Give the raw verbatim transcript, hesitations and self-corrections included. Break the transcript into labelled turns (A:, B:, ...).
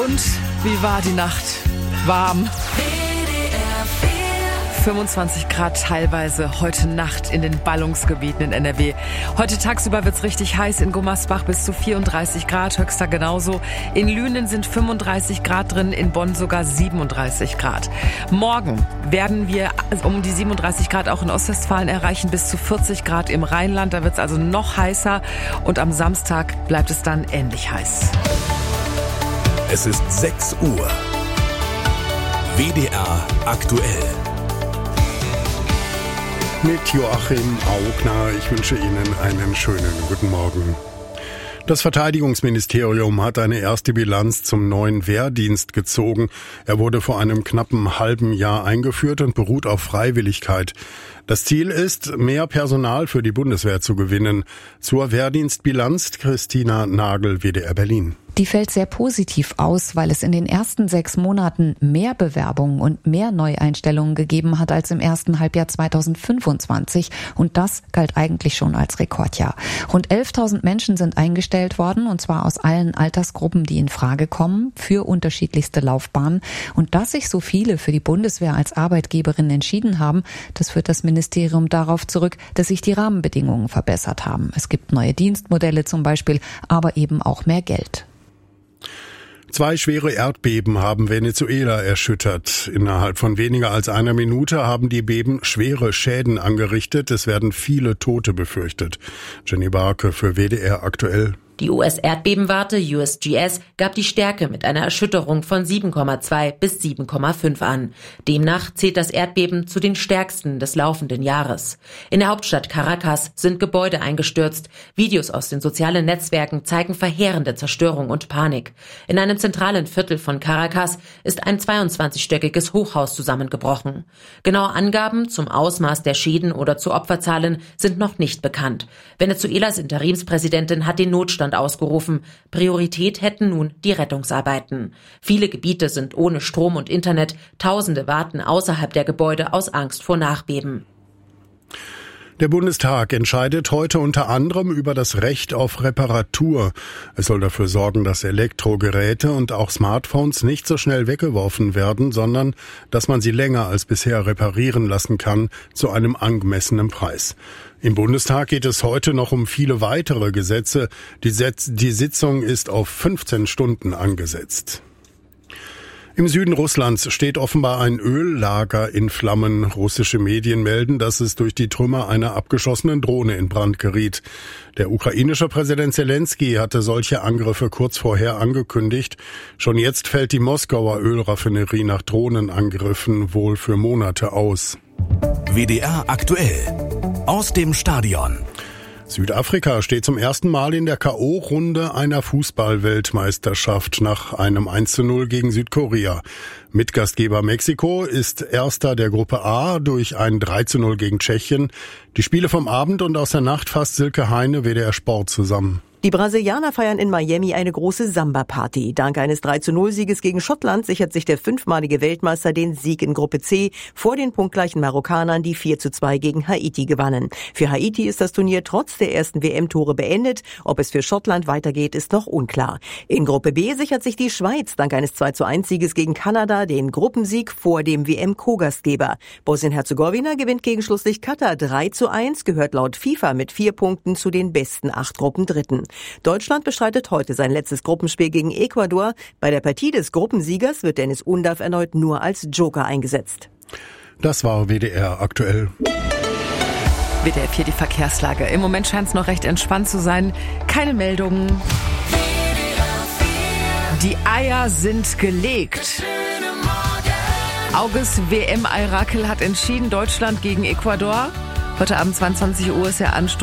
A: Und wie war die Nacht? Warm. fünfundzwanzig Grad teilweise heute Nacht in den Ballungsgebieten in N R W. Heute tagsüber wird's richtig heiß, in Gummersbach bis zu vierunddreißig Grad, Höxter genauso. In Lünen sind fünfunddreißig Grad drin, in Bonn sogar siebenunddreißig Grad. Morgen werden wir um die siebenunddreißig Grad auch in Ostwestfalen erreichen, bis zu vierzig Grad im Rheinland. Da wird's also noch heißer und am Samstag bleibt es dann ähnlich heiß.
B: Es ist sechs Uhr. W D R aktuell.
C: Mit Joachim Augner. Ich wünsche Ihnen einen schönen guten Morgen. Das Verteidigungsministerium hat eine erste Bilanz zum neuen Wehrdienst gezogen. Er wurde vor einem knappen halben Jahr eingeführt und beruht auf Freiwilligkeit. Das Ziel ist, mehr Personal für die Bundeswehr zu gewinnen. Zur Wehrdienstbilanz Christina Nagel, W D R Berlin.
D: Die fällt sehr positiv aus, weil es in den ersten sechs Monaten mehr Bewerbungen und mehr Neueinstellungen gegeben hat als im ersten Halbjahr zweitausendfünfundzwanzig. Und das galt eigentlich schon als Rekordjahr. Rund elftausend Menschen sind eingestellt worden, und zwar aus allen Altersgruppen, die in Frage kommen, für unterschiedlichste Laufbahnen. Und dass sich so viele für die Bundeswehr als Arbeitgeberin entschieden haben, das führt das Ministerium darauf zurück, dass sich die Rahmenbedingungen verbessert haben. Es gibt neue Dienstmodelle zum Beispiel, aber eben auch mehr Geld.
C: Zwei schwere Erdbeben haben Venezuela erschüttert. Innerhalb von weniger als einer Minute haben die Beben schwere Schäden angerichtet. Es werden viele Tote befürchtet. Jenny Barke für W D R aktuell.
E: Die U S-Erdbebenwarte U S G S gab die Stärke mit einer Erschütterung von sieben Komma zwei bis sieben Komma fünf an. Demnach zählt das Erdbeben zu den stärksten des laufenden Jahres. In der Hauptstadt Caracas sind Gebäude eingestürzt. Videos aus den sozialen Netzwerken zeigen verheerende Zerstörung und Panik. In einem zentralen Viertel von Caracas ist ein zweiundzwanzigstöckiges Hochhaus zusammengebrochen. Genaue Angaben zum Ausmaß der Schäden oder zu Opferzahlen sind noch nicht bekannt. Venezuelas Interimspräsidentin hat den Notstand ausgerufen. Priorität hätten nun die Rettungsarbeiten. Viele Gebiete sind ohne Strom und Internet. Tausende warten außerhalb der Gebäude aus Angst vor Nachbeben.
C: Der Bundestag entscheidet heute unter anderem über das Recht auf Reparatur. Es soll dafür sorgen, dass Elektrogeräte und auch Smartphones nicht so schnell weggeworfen werden, sondern dass man sie länger als bisher reparieren lassen kann, zu einem angemessenen Preis. Im Bundestag geht es heute noch um viele weitere Gesetze. Die, Setz- die Sitzung ist auf fünfzehn Stunden angesetzt. Im Süden Russlands steht offenbar ein Öllager in Flammen. Russische Medien melden, dass es durch die Trümmer einer abgeschossenen Drohne in Brand geriet. Der ukrainische Präsident Zelensky hatte solche Angriffe kurz vorher angekündigt. Schon jetzt fällt die Moskauer Ölraffinerie nach Drohnenangriffen wohl für Monate aus.
B: W D R aktuell. Aus dem Stadion.
C: Südafrika steht zum ersten Mal in der K O-Runde einer Fußball-Weltmeisterschaft nach einem eins zu null gegen Südkorea. Mitgastgeber Mexiko ist Erster der Gruppe A durch ein drei zu null gegen Tschechien. Die Spiele vom Abend und aus der Nacht fasst Silke Heine, W D R Sport, zusammen.
F: Die Brasilianer feiern in Miami eine große Samba-Party. Dank eines drei zu null Sieges gegen Schottland sichert sich der fünfmalige Weltmeister den Sieg in Gruppe C vor den punktgleichen Marokkanern, die vier zu zwei gegen Haiti gewannen. Für Haiti ist das Turnier trotz der ersten W M-Tore beendet. Ob es für Schottland weitergeht, ist noch unklar. In Gruppe B sichert sich die Schweiz dank eines zwei zu eins Sieges gegen Kanada den Gruppensieg vor dem W M-Co-Gastgeber. Bosnien-Herzegowina gewinnt gegen Schlusslicht Katar drei zu eins, gehört laut FIFA mit vier Punkten zu den besten acht Gruppendritten. Deutschland bestreitet heute sein letztes Gruppenspiel gegen Ecuador. Bei der Partie des Gruppensiegers wird Dennis Undaff erneut nur als Joker eingesetzt.
C: Das war W D R aktuell.
A: W D R vier die Verkehrslage. Im Moment scheint es noch recht entspannt zu sein. Keine Meldungen. Die Eier sind gelegt. Auges W M-Eirakel hat entschieden, Deutschland gegen Ecuador. Heute Abend zweiundzwanzig Uhr ist der Anstoß.